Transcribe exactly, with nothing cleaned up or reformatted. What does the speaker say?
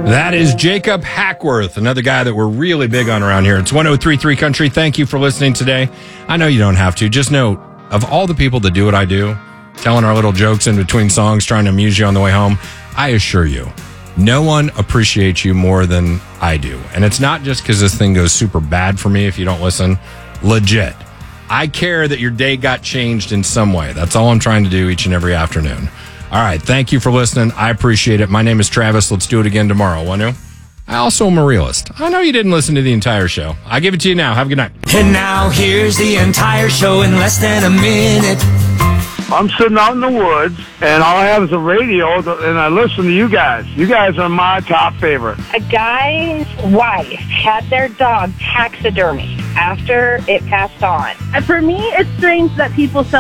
That is Jacob Hackworth, another guy that we're really big on around here. It's one oh three point three Country. Thank you for listening today. I know you don't have to. Just know, of all the people that do what I do, telling our little jokes in between songs, trying to amuse you on the way home, I assure you, no one appreciates you more than I do. And it's not just because this thing goes super bad for me if you don't listen. Legit. I care that your day got changed in some way. That's all I'm trying to do each and every afternoon. All right. Thank you for listening. I appreciate it. My name is Travis. Let's do it again tomorrow. Want to? I also am a realist. I know you didn't listen to the entire show. I give it to you now. Have a good night. And now here's the entire show in less than a minute. I'm sitting out in the woods, and all I have is a radio, and I listen to you guys. You guys are my top favorite. A guy's wife had their dog taxidermy after it passed on. And for me, it's strange that people sell